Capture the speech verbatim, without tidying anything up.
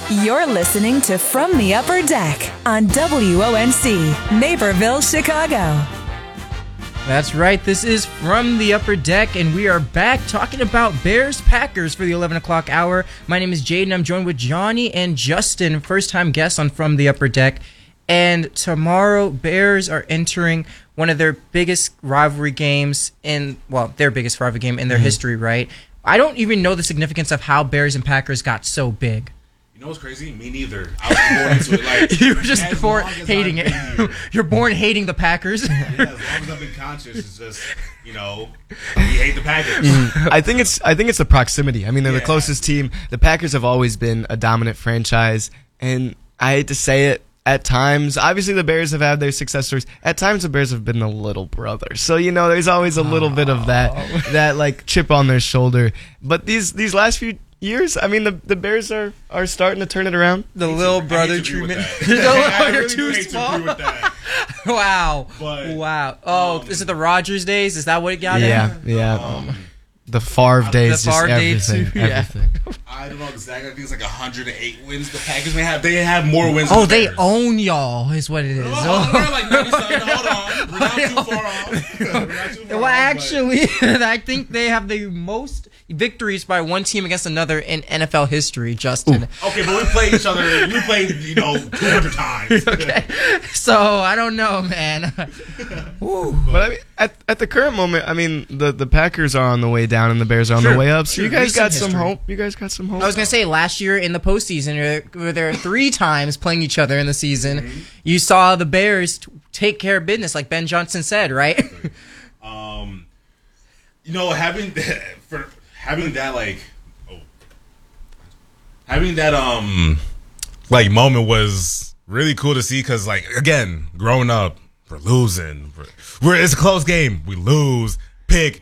You're listening to From the Upper Deck on W O N C, Naperville, Chicago. That's right. This is From the Upper Deck, and we are back talking about Bears-Packers for the eleven o'clock hour. My name is Jaden. I'm joined with Johnny and Justin, first-time guests on From the Upper Deck. And tomorrow, Bears are entering one of their biggest rivalry games in, well, their biggest rivalry game in their mm-hmm. history, right? I don't even know the significance of how Bears and Packers got so big. You know what's crazy? Me neither. I was born into it. Like, you were just born hating it. You're born hating the Packers. Yeah, as long as I've been conscious, it's just, you know, we hate the Packers. Mm, I think it's I think it's the proximity. I mean, they're yeah. the closest team. The Packers have always been a dominant franchise, and I hate to say it, at times, obviously the Bears have had their success stories. At times, the Bears have been the little brother. So, you know, there's always a little oh. bit of that, that like chip on their shoulder. But these these last few years, I mean, the the Bears are, are starting to turn it around. The little brother treatment. You're too small. Wow. But, wow. Oh, um, is it the Rodgers days? Is that what it got Yeah, in? yeah. Um, the Favre days, the Favre just everything. Days too, yeah. everything. I don't know exactly. I think it's like one hundred eight wins the Packers may have. They have more wins Oh, than the they Bears. own y'all, is what it is. Oh, oh. We're like ninety-seven. Hold on. We're not too far off. We're not too far well, off, actually, I think they have the most victories by one team against another in N F L history, Justin. Ooh. Okay, but we played each other. We played, you know, two hundred times. Okay. So, I don't know, man. But I mean, at, at the current moment, I mean, the, the Packers are on the way down and the Bears are on sure. the way up. So sure. you guys Recent got some history. hope. You guys got some hope. I was going to say, last year in the postseason, where there are three times playing each other in the season, mm-hmm. you saw the Bears t- take care of business, like Ben Johnson said, right? um, you know, having that, for having that, like, oh, having that, um, like, moment was really cool to see because, like, again, growing up, we're losing. We're, we're it's a close game. We lose. Pick.